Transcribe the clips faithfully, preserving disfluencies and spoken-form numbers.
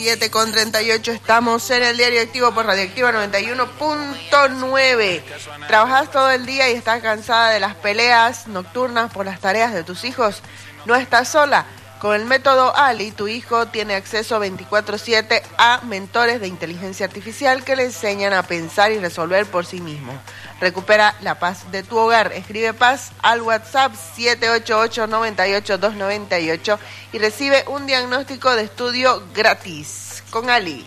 siete con treinta y ocho, estamos en el Diario Activo por Radioactiva noventa y uno punto nueve. ¿Trabajás todo el día y estás cansada de las peleas nocturnas por las tareas de tus hijos? No estás sola. Con el método Ali, tu hijo tiene acceso veinticuatro siete a mentores de inteligencia artificial que le enseñan a pensar y resolver por sí mismo. Recupera la paz de tu hogar. Escribe paz al WhatsApp siete ocho ocho, nueve ocho, dos nueve ocho y recibe un diagnóstico de estudio gratis con Ali.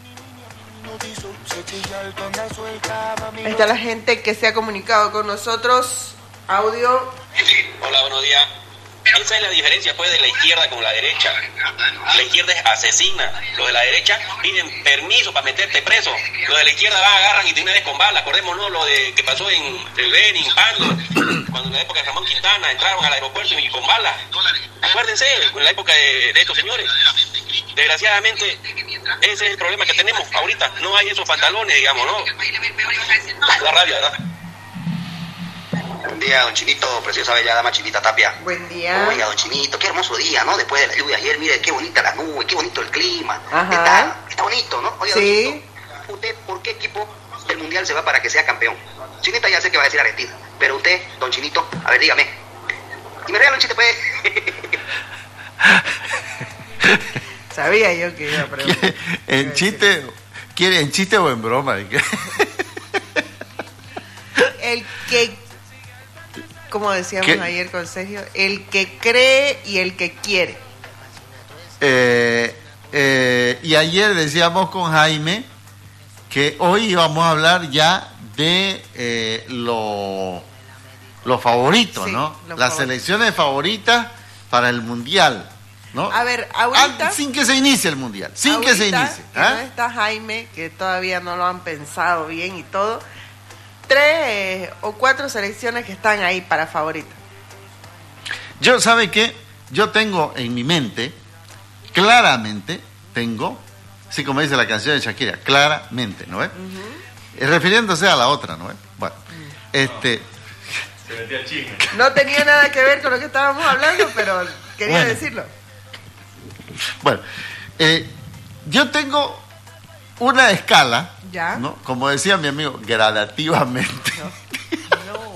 Ahí está la gente que se ha comunicado con nosotros. Audio. Hola, buenos días. Esa es la diferencia pues de la izquierda con la derecha. La izquierda es asesina. Los de la derecha piden permiso para meterte preso. Los de la izquierda van, agarran y te una vez con bala. Acordémonos lo de que pasó en el Beni, en Pando, cuando en la época de Ramón Quintana entraron al aeropuerto y con bala. Acuérdense, en la época de, de estos señores. Desgraciadamente, ese es el problema que tenemos ahorita. No hay esos pantalones, digamos, ¿no? La rabia, ¿verdad? Buen día, don Chinito, preciosa bella dama Chinita Tapia. Buen día. Oiga, don Chinito, qué hermoso día, ¿no? Después de la lluvia ayer, mire, qué bonita la nube, qué bonito el clima. Ajá. Está, está bonito, ¿no? Oiga, Sí. don Chinito, ¿usted por qué equipo del Mundial se va para que sea campeón? Chinita ya sé que va a decir Argentina, pero usted, don Chinito, a ver, dígame. Y me regala un chiste, pues. Sabía yo que iba a preguntar. ¿En chiste, quiere en chiste o en broma? El que, como decíamos ¿Qué? ayer con Sergio, el que cree y el que quiere. Eh, eh, y ayer decíamos con Jaime que hoy íbamos a hablar ya de eh, lo, lo favorito, Sí, ¿no? lo Las favorito. selecciones favoritas para el Mundial, ¿no? A ver, ahorita... Ah, sin que se inicie el Mundial, sin que se ahorita, inicie. que ¿ah? no está Jaime, que todavía no lo han pensado bien y todo. Tres o cuatro selecciones que están ahí para favorita. Yo, ¿sabe qué? Yo tengo en mi mente, claramente, tengo, así como dice la canción de Shakira, claramente, ¿no es? Uh-huh. Refiriéndose a la otra, ¿no es? Bueno, uh-huh. este... Se metía el chisme. No tenía nada que ver con lo que estábamos hablando, pero quería bueno, decirlo. Bueno, eh, yo tengo una escala, ¿ya? ¿no? Como decía mi amigo, gradativamente. No. No, no,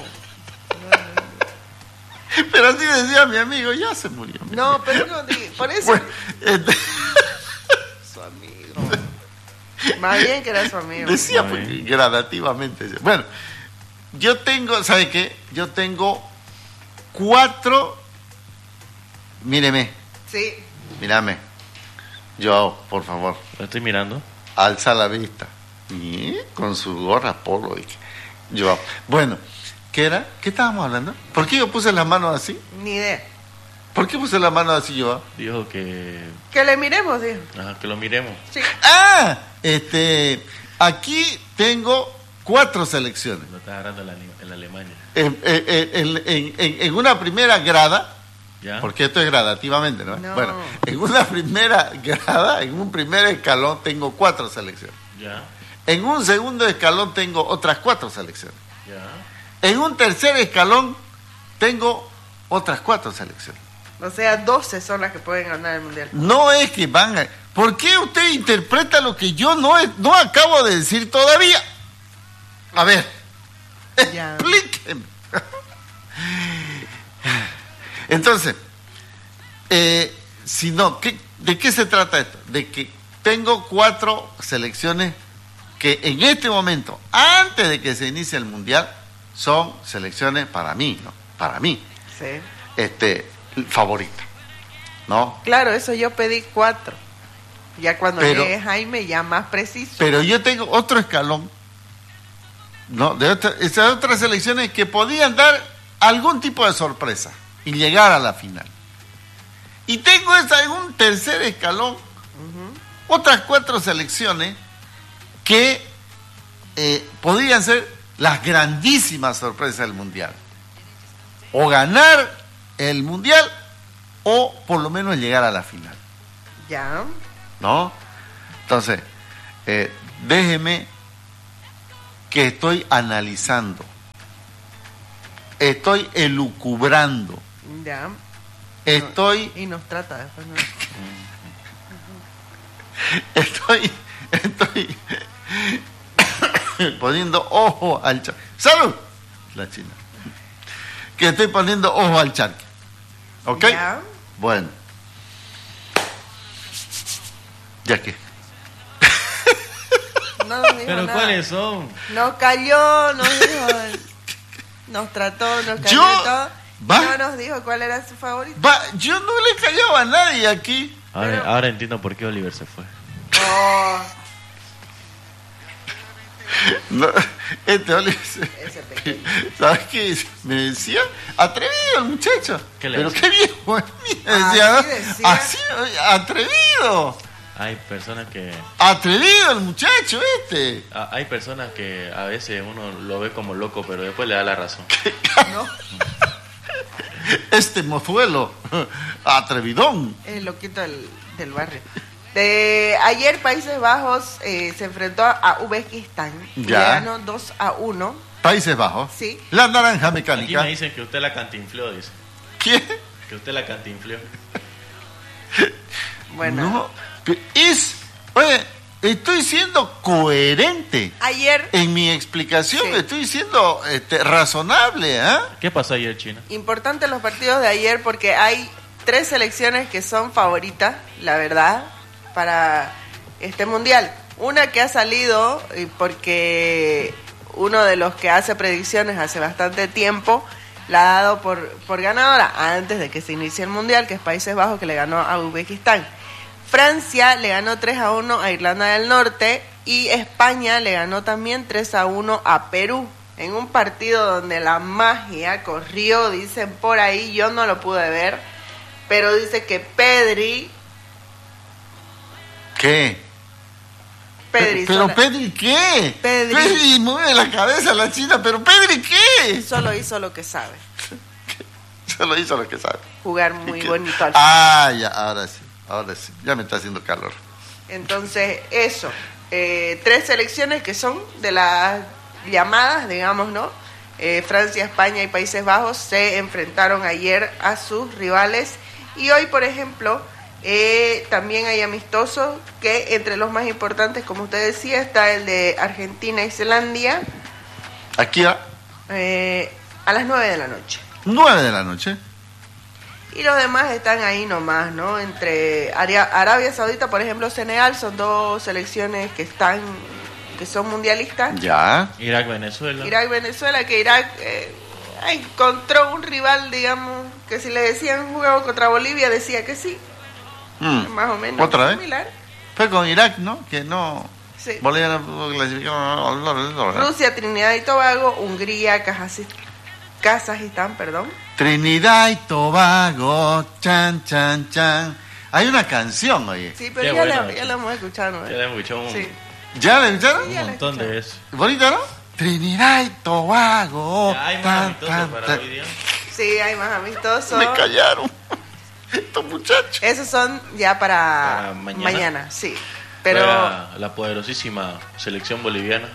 no. Pero así decía mi amigo, ya se murió. No, amigo. pero no, por eso... Bueno, este... Su amigo. Más bien que era su amigo. Decía porque, gradativamente. Bueno, yo tengo, ¿sabe qué? Yo tengo cuatro... Míreme. Sí. Mírame. Yo, por favor. Lo estoy mirando. Alza la vista. Y con su gorra polo. Yo, bueno, ¿qué era? ¿Qué estábamos hablando? ¿Por qué yo puse las manos así? Ni idea. ¿Por qué puse las manos así yo? Dijo que... Que le miremos, dijo. Ajá, que lo miremos. Sí. Ah, este, aquí tengo cuatro selecciones. Lo estás agarrando en, la, en la Alemania. En, en, en, en, en, en una primera grada, ¿ya? porque esto es gradativamente, ¿no? No. Bueno, en una primera grada, en un primer escalón tengo cuatro selecciones. Ya, En un segundo escalón tengo otras cuatro selecciones. ya. En un tercer escalón tengo otras cuatro selecciones. O sea, doce son las que pueden ganar el Mundial. No es que van a... ¿Por qué usted interpreta lo que yo no, he- no acabo de decir todavía? A ver, Ya. explíqueme. Entonces, eh, si no, ¿qué, ¿de qué se trata esto? De que tengo cuatro selecciones que en este momento, antes de que se inicie el Mundial, son selecciones para mí, ¿no? Para mí, Sí. este, favorita, ¿no? Claro, eso yo pedí cuatro. Ya cuando Pero- llegue Jaime, ya más preciso. Pero yo tengo otro escalón, ¿no? De otra- esas otras selecciones que podían dar algún tipo de sorpresa y llegar a la final. Y tengo esa en un tercer escalón, uh-huh. otras cuatro selecciones que eh, podrían ser las grandísimas sorpresas del Mundial. O ganar el Mundial o por lo menos llegar a la final. Ya. ¿No? Entonces, eh, déjeme que estoy analizando, estoy elucubrando, Ya. estoy... Y nos trata después, ¿no? Estoy, estoy poniendo ojo al charque. ¡Salud! La China. Que estoy poniendo ojo al charque. ¿Ok? Ya. Bueno. Ya que. No nos dijo Pero nada. ¿cuáles son? Nos cayó, nos dijo, nos trató, nos cayó Yo- y todo. va. No nos dijo cuál era su favorito. Va, yo no le callaba a nadie aquí. Ahora, Pero- ahora entiendo por qué Oliver se fue. Oh, No, este Oliver, ese pequeño. ¿sabes qué? Me decía, atrevido el muchacho. ¿Qué le Pero decía? qué viejo es mío. Así Decía, ¿no? decía. Así, atrevido. Hay personas que Atrevido el muchacho este. a- hay personas que a veces uno lo ve como loco, pero después le da la razón. ¿No? Este mozuelo. Atrevidón. El loquito del, del barrio. De, ayer Países Bajos eh, se enfrentó a Uzbekistán y Ya. le ganó dos a uno. Países Bajos. Sí. La naranja Aquí mecánica. me dicen que usted la cantinfló, dice. ¿Qué? Que usted la cantinfló. Bueno, No, pe- es... Oye, estoy siendo coherente. ayer, En mi explicación Sí. estoy siendo este, razonable, ¿ah? ¿Qué pasó ayer, China? importantes los partidos de ayer porque hay tres selecciones que son favoritas, la verdad, para este mundial. Una que ha salido eh, porque uno de los que hace predicciones hace bastante tiempo la ha dado por, por ganadora antes de que se inicie el mundial, que es Países Bajos, que le ganó a Uzbekistán. Francia le ganó tres a uno a Irlanda del Norte y España le ganó también tres a uno a Perú. En un partido donde la magia corrió, dicen por ahí, yo no lo pude ver, pero dice que Pedri, ¿Qué? Pedri, pero sola- Pedri, ¿qué? Pedri. Pedri mueve la cabeza la China, pero Pedri, ¿qué? solo hizo lo que sabe, Solo hizo lo que sabe. jugar muy ¿Qué? bonito al Ah, ya, ahora sí, ahora sí. Ya me está haciendo calor. Entonces, eso, eh, tres selecciones que son de las llamadas, digamos, ¿no? Eh, Francia, España y Países Bajos se enfrentaron ayer a sus rivales y hoy, por ejemplo, eh, también hay amistosos que entre los más importantes, como usted decía, está el de Argentina y Islandia Aquí a eh, a las nueve de la noche. nueve de la noche. Y los demás están ahí nomás, ¿no? Entre Aria- Arabia Saudita, por ejemplo, Senegal, son dos selecciones que están, que son mundialistas. Ya. Irak, Venezuela. Irak, Venezuela, que Irak eh, encontró un rival, digamos, que si le decían jugado contra Bolivia, decía que sí, Mm. más o menos. ¿Otra vez? Similar. Fue con Irak, ¿no? Que no... Sí. Bolivia no clasificó. Rusia, Trinidad y Tobago, Hungría, Kazajis- Kazajistán, perdón. Trinidad y Tobago, chan, chan, chan. Hay una canción, oye. Sí, pero Qué ya, bueno, la, ya sí. la hemos escuchado, ¿no? Ya le hemos escuchado un, Sí. ¿Ya la escucharon? un ya la montón escuchado. de eso. Bonita, ¿no? Trinidad y Tobago. Ya hay más tan, amistosos tan, para tan. hoy día. Sí, hay más amistosos. Me callaron. Estos muchachos. Esos son ya para, Para mañana. mañana, sí. Pero Juega la poderosísima selección boliviana.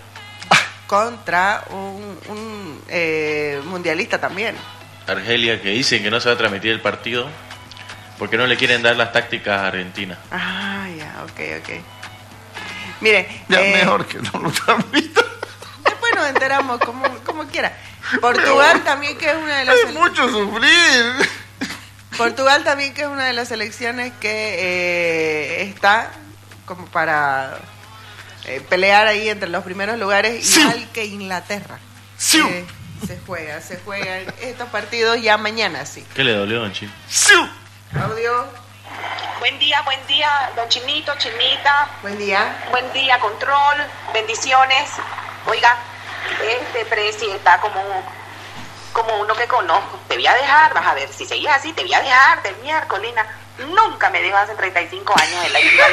contra un, un, eh, mundialista también. Argelia, que dicen que no se va a transmitir el partido porque no le quieren dar las tácticas a Argentina. Ah, ya, ok, ok. Mire, Ya eh, mejor que no lo transmitan. después nos enteramos como, como quiera. Portugal también, que es una de las Hay sele- mucho sufrir. Portugal también, que es una de las selecciones que eh, está como para eh, pelear ahí entre los primeros lugares, Sí. igual que Inglaterra. Sí. Eh, se juega, se juegan estos partidos ya mañana, sí. ¿Qué le dolió, don Chino? ¡Siu! Audio, Buen día, buen día, don Chinito, Chinita. buen día. Buen día, control. Bendiciones. Oiga, este Presi está como, como uno que conozco. Te voy a dejar, vas a ver. Si seguís así, te voy a dejar del miércoles. Nunca me dejó hace treinta y cinco años en la isla.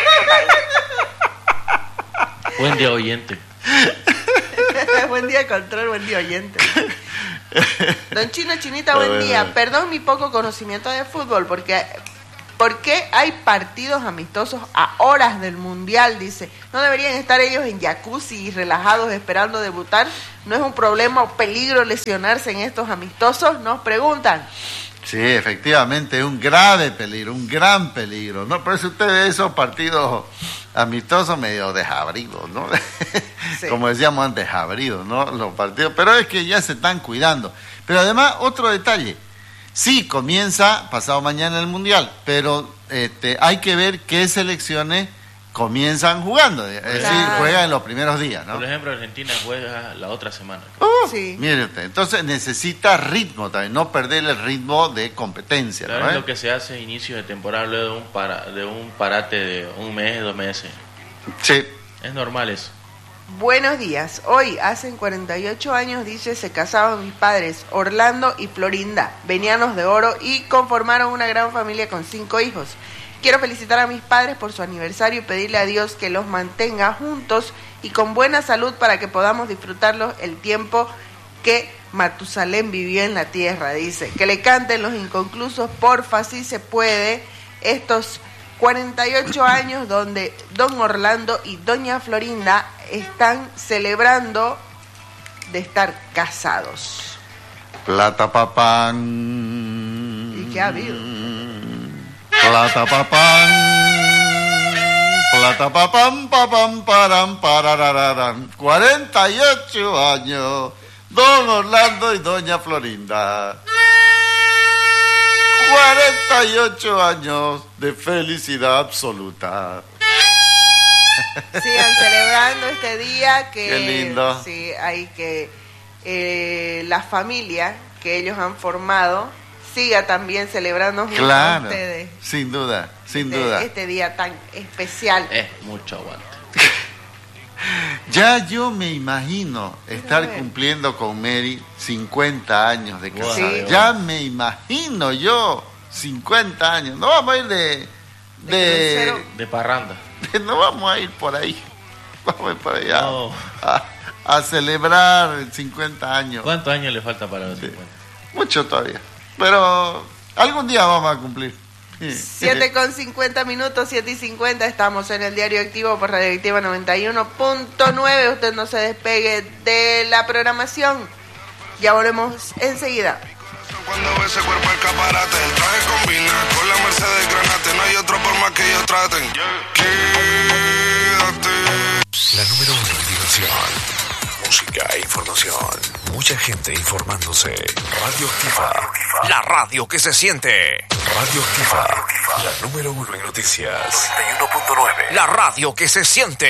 Buen día, oyente. Buen día, control, buen día, oyente. Don Chino, Chinita, buen Bueno. día. Perdón mi poco conocimiento de fútbol, porque ¿por qué hay partidos amistosos a horas del Mundial? Dice, ¿no deberían estar ellos en jacuzzi y relajados esperando debutar? ¿No es un problema o peligro lesionarse en estos amistosos? Nos preguntan. Sí, efectivamente, es un grave peligro, un gran peligro, ¿no? Por eso usted ve esos partidos amistosos medio desabridos, ¿no? Sí. Como decíamos antes, desabridos, ¿no? Los partidos, pero es que ya se están cuidando. Pero además, otro detalle, sí, comienza pasado mañana el Mundial, pero este, hay que ver qué selecciones comienzan jugando, es claro. decir, juegan en los primeros días, ¿no? Por ejemplo, Argentina juega la otra semana. Uh, sí. Mire usted, entonces necesita ritmo también, no perder el ritmo de competencia. Claro, ¿no? Es lo que se hace a inicio de temporada, luego de un, para, de un parate de un mes, dos meses. Sí. Es normal eso. Buenos días. Hoy, hace cuarenta y ocho años, dice, se casaban mis padres, Orlando y Florinda, venianos de oro, y conformaron una gran familia con cinco hijos. Quiero felicitar a mis padres por su aniversario y pedirle a Dios que los mantenga juntos y con buena salud para que podamos disfrutarlos el tiempo que Matusalén vivió en la tierra, dice. Que le canten los inconclusos, porfa, si se puede, estos cuarenta y ocho años donde don Orlando y doña Florinda están celebrando de estar casados. Plata papán. ¿Y qué ha habido? Plata papán, plata papán, papán, param, pararararán. cuarenta y ocho años, don Orlando y doña Florinda. cuarenta y ocho años de felicidad absoluta. Sigan celebrando este día que... Qué lindo. Sí, hay que... Eh, la familia que ellos han formado siga también celebrando junto claro, a ustedes. Sin duda, sin este, duda. Este día tan especial. Es mucho aguante. Ya yo me imagino estar cumpliendo con Mary cincuenta años de casada. Sí. Ya me imagino yo cincuenta años. No vamos a ir de... De, de, de parranda. de no vamos a ir por ahí. Vamos a ir por allá. No. A, a celebrar cincuenta años. ¿Cuántos años le falta para los cincuenta? Mucho todavía. Pero algún día vamos a cumplir. siete con cincuenta minutos, siete y cincuenta, estamos en el Diario Activo por Radioactiva noventa y uno punto nueve. Usted no se despegue de la programación. Ya volvemos enseguida. Cuando ve ese cuerpo escaparate, el traje combina con la Mercedes Granate. No hay otro por más que ellos traten. Quédate. La número uno en diversión, música e información. Mucha gente informándose. Radioactiva, la radio que se siente. Radioactiva, la número uno en noticias. noventa y uno punto nueve, la radio que se siente.